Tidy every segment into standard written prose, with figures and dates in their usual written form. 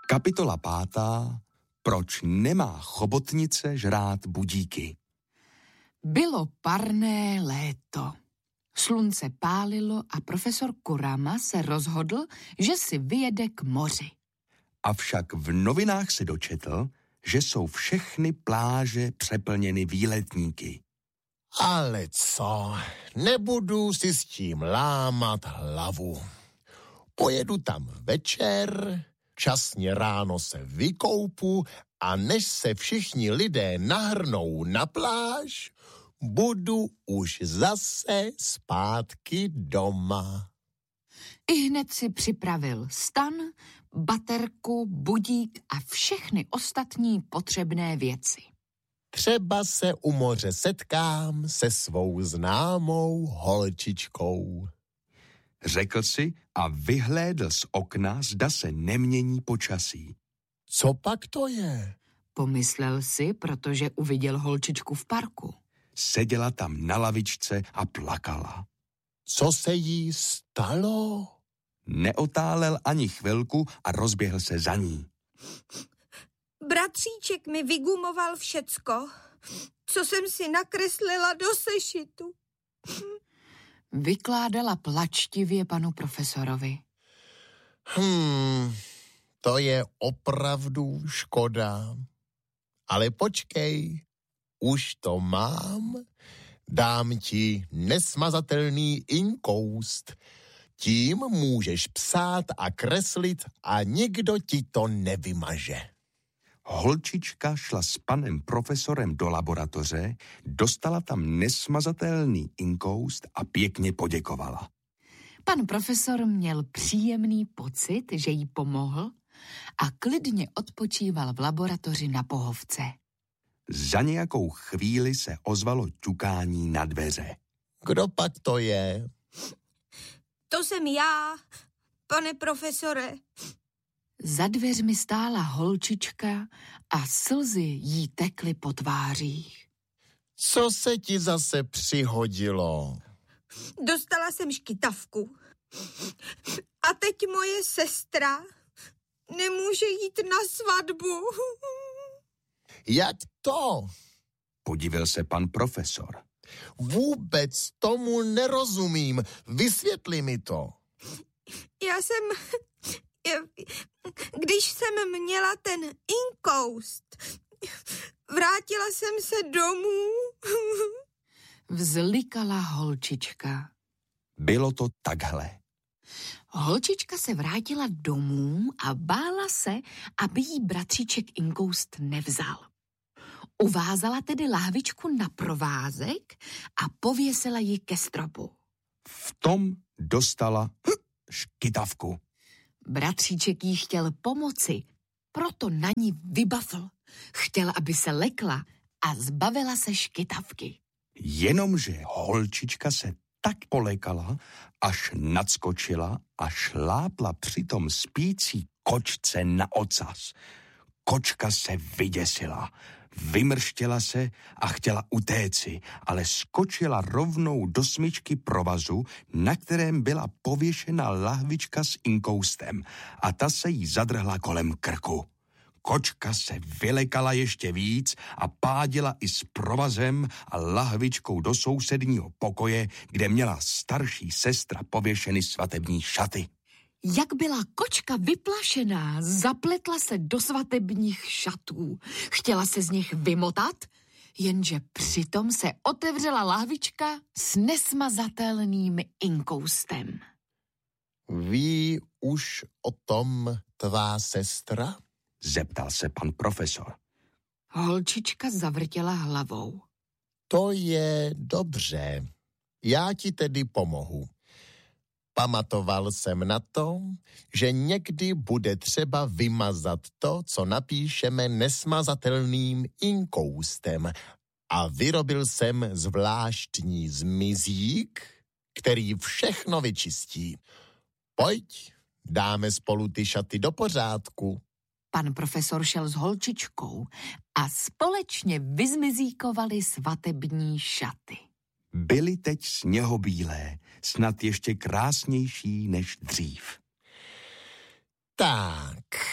Kapitola 5. Proč nemá chobotnice žrát budíky? Bylo parné léto. Slunce pálilo a profesor Kurama se rozhodl, že si vyjede k moři. Avšak v novinách se dočetl, že jsou všechny pláže přeplněny výletníky. Ale co, nebudu si s tím lámat hlavu. Pojedu tam večer, časně ráno se vykoupu a než se všichni lidé nahrnou na pláž, budu už zase zpátky doma. Ihned si připravil stan, baterku, budík a všechny ostatní potřebné věci. Třeba se u moře setkám se svou známou holčičkou. Řekl si a vyhlédl z okna, zda se nemění počasí. Co pak to je? Pomyslel si, protože uviděl holčičku v parku. Seděla tam na lavičce a plakala. Co se jí stalo? Neotálel ani chvilku a rozběhl se za ní. Bratříček mi vygumoval všecko, co jsem si nakreslila do sešitu. Vykládala plačtivě panu profesorovi. To je opravdu škoda. Ale počkej, už to mám. Dám ti nesmazatelný inkoust. Tím můžeš psát a kreslit a nikdo ti to nevymaže. Holčička šla s panem profesorem do laboratoře, dostala tam nesmazatelný inkoust a pěkně poděkovala. Pan profesor měl příjemný pocit, že jí pomohl a klidně odpočíval v laboratoři na pohovce. Za nějakou chvíli se ozvalo ťukání na dveře. Kdo pak to je? To jsem já, pane profesore. Za dveřmi stála holčička a slzy jí tekly po tvářích. Co se ti zase přihodilo? Dostala jsem škytavku. A teď moje sestra nemůže jít na svatbu. Jak to? Podivil se pan profesor. Vůbec tomu nerozumím. Vysvětli mi to. Když jsem měla ten inkoust, vrátila jsem se domů. Vzlikala holčička. Bylo to takhle. Holčička se vrátila domů a bála se, aby jí bratříček inkoust nevzal. Uvázala tedy lahvičku na provázek a pověsila ji ke stropu. V tom dostala škytavku. Bratříček jí chtěl pomoci, proto na ní vybafl. Chtěl, aby se lekla a zbavila se škytavky. Jenomže holčička se tak polékala, až nadskočila a šlápla přitom spící kočce na ocas. Kočka se vyděsila, vymrštěla se a chtěla utéci, ale skočila rovnou do smyčky provazu, na kterém byla pověšena lahvička s inkoustem a ta se jí zadrhla kolem krku. Kočka se vylekala ještě víc a pádila i s provazem a lahvičkou do sousedního pokoje, kde měla starší sestra pověšeny svatební šaty. Jak byla kočka vyplašená, zapletla se do svatebních šatů. Chtěla se z nich vymotat, jenže přitom se otevřela lahvička s nesmazatelným inkoustem. Ví už o tom tvá sestra? Zeptal se pan profesor. Holčička zavrtěla hlavou. To je dobře. Já ti tedy pomohu. Pamatoval jsem na to, že někdy bude třeba vymazat to, co napíšeme nesmazatelným inkoustem, a vyrobil jsem zvláštní zmizík, který všechno vyčistí. Pojď, dáme spolu ty šaty do pořádku. Pan profesor šel s holčičkou a společně vyzmizíkovali svatební šaty. Byly teď sněhobílé, snad ještě krásnější než dřív. Tak,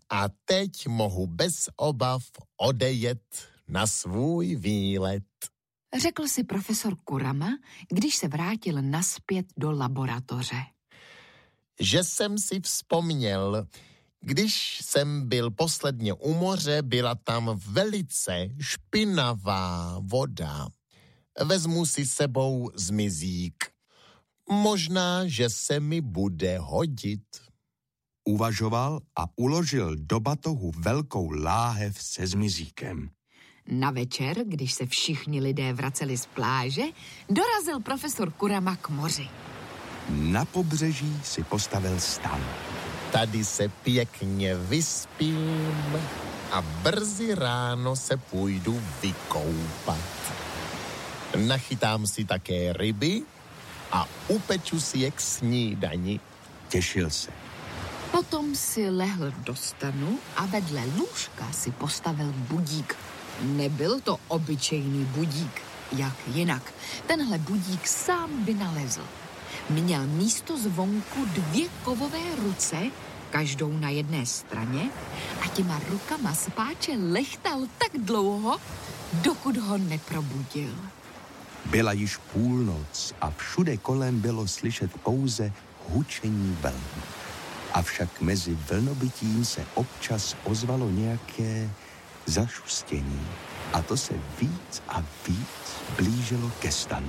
a teď mohu bez obav odejet na svůj výlet. Řekl si profesor Kurama, když se vrátil nazpět do laboratoře. Že jsem si vzpomněl, když jsem byl posledně u moře, byla tam velice špinavá voda. Vezmu si sebou zmizík. Možná, že se mi bude hodit. Uvažoval a uložil do batohu velkou láhev se zmizíkem. Na večer, když se všichni lidé vraceli z pláže, dorazil profesor Kurama k moři. Na pobřeží si postavil stan. Tady se pěkně vyspím a brzy ráno se půjdu vykoupat. Nachytám si také ryby a upeču si je k snídani. Těšil se. Potom si lehl do stanu a vedle lůžka si postavil budík. Nebyl to obyčejný budík, jak jinak. Tenhle budík sám vynalezl. Měl místo zvonku 2 kovové ruce, každou na jedné straně, a těma rukama spáče lechtal tak dlouho, dokud ho neprobudil. Byla již půlnoc a všude kolem bylo slyšet pouze hučení vln. Avšak mezi vlnobytím se občas ozvalo nějaké zašustění a to se víc a víc blížilo ke stanu.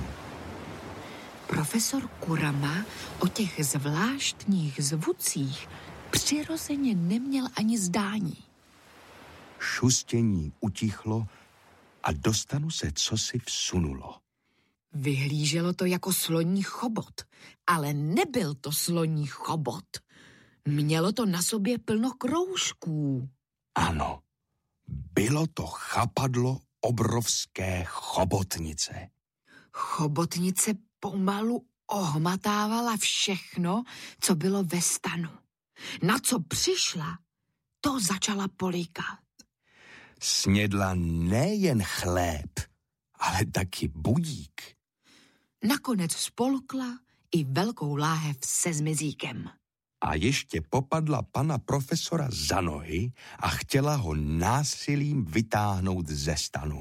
Profesor Kurama o těch zvláštních zvucích přirozeně neměl ani zdání. Šustění utichlo a do stanu se cosi vsunulo. Vyhlíželo to jako sloní chobot, ale nebyl to sloní chobot. Mělo to na sobě plno kroužků. Ano, bylo to chapadlo obrovské chobotnice. Chobotnice pomalu ohmatávala všechno, co bylo ve stanu. Na co přišla, to začala políkat. Snědla nejen chléb, ale taky budík. Nakonec spolkla i velkou láhev se zmizíkem. A ještě popadla pana profesora za nohy a chtěla ho násilím vytáhnout ze stanu.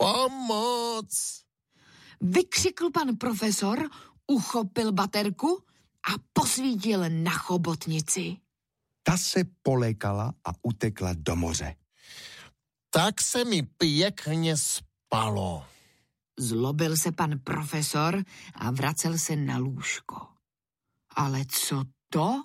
Pomoc! Vykřikl pan profesor, uchopil baterku a posvítil na chobotnici. Ta se polékala a utekla do moře. Tak se mi pěkně spalo. Zlobil se pan profesor a vracel se na lůžko. Ale co to?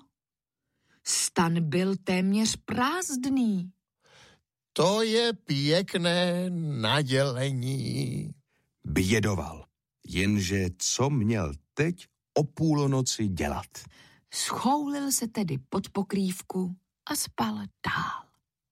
Stan byl téměř prázdný. To je pěkné nadělení. Bědoval, jenže co měl teď o půlnoci dělat? Schoulil se tedy pod pokrývku a spal dál.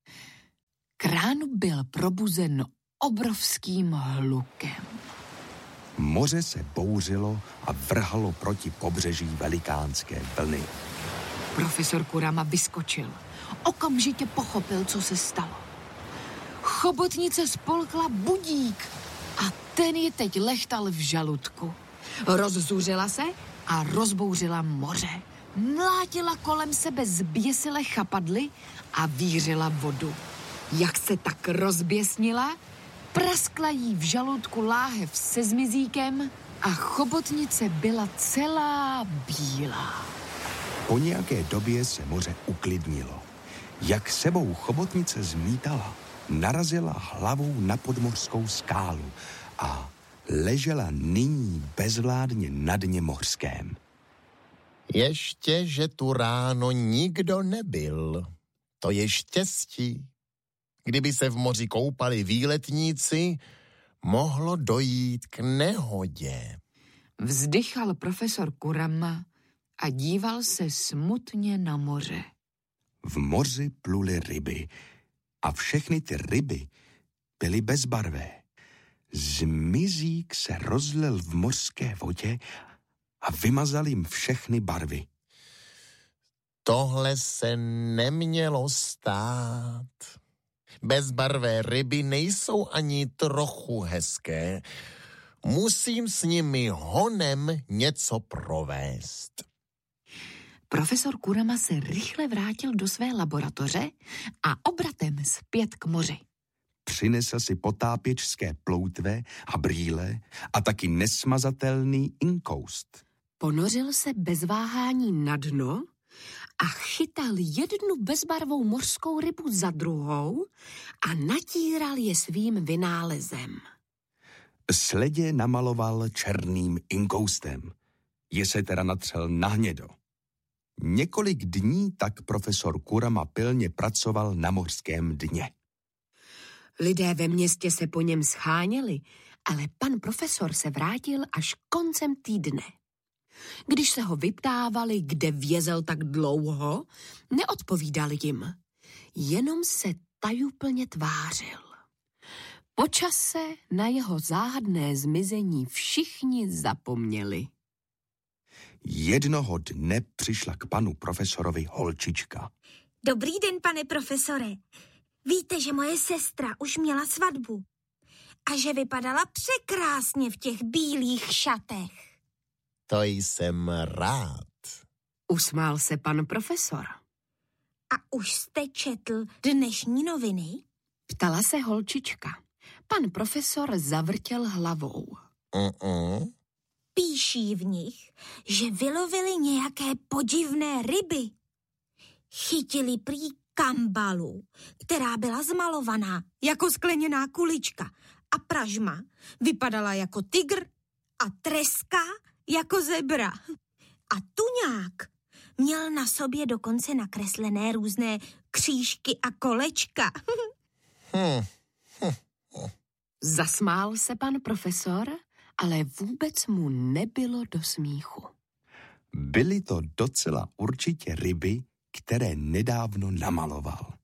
K ránu byl probuzen obrovským hlukem. Moře se bouřilo a vrhalo proti pobřeží velikánské vlny. Profesor Kurama vyskočil. Okamžitě pochopil, co se stalo. Chobotnice spolkla budík a ten je teď lechtal v žaludku. Rozzuřila se a rozbouřila moře. Mlátila kolem sebe zběsile chapadly a vířila vodu. Jak se tak rozběsnila, praskla jí v žaludku láhev se zmizíkem a chobotnice byla celá bílá. Po nějaké době se moře uklidnilo. Jak sebou chobotnice zmítala, narazila hlavou na podmořskou skálu a ležela nyní bezvládně na dně mořském. Ještě, že tu ráno nikdo nebyl. To je štěstí. Kdyby se v moři koupali výletníci, mohlo dojít k nehodě. Vzdychal profesor Kurama a díval se smutně na moře. V moři pluly ryby a všechny ty ryby byly bezbarvé. Zmizík se rozlil v mořské vodě a vymazal jim všechny barvy. Tohle se nemělo stát. Bezbarvé ryby nejsou ani trochu hezké. Musím s nimi honem něco provést. Profesor Kurama se rychle vrátil do své laboratoře a obratem zpět k moři. Přinesl si potápěčské ploutve a brýle a taky nesmazatelný inkoust. Ponořil se bez váhání na dno a chytal jednu bezbarvou mořskou rybu za druhou a natíral je svým vynálezem. Sledě namaloval černým inkoustem. Je se teda natřel na hnědo. Několik dní tak profesor Kurama pilně pracoval na mořském dně. Lidé ve městě se po něm scháněli, ale pan profesor se vrátil až koncem týdne. Když se ho vyptávali, kde vězel tak dlouho, neodpovídal jim. Jenom se tajuplně tvářil. Po čase na jeho záhadné zmizení všichni zapomněli. Jednoho dne přišla k panu profesorovi holčička. Dobrý den, pane profesore. Víte, že moje sestra už měla svatbu a že vypadala překrásně v těch bílých šatech. To jsem rád. Usmál se pan profesor. A už jste četl dnešní noviny? Ptala se holčička. Pan profesor zavrtěl hlavou. Píší v nich, že vylovili nějaké podivné ryby. Chytili prý kambalu, která byla zmalovaná jako skleněná kulička a pražma vypadala jako tygr a treska jako zebra. A tuňák měl na sobě dokonce nakreslené různé křížky a kolečka. Zasmál se pan profesor, ale vůbec mu nebylo do smíchu. Byly to docela určitě ryby, které nedávno namaloval.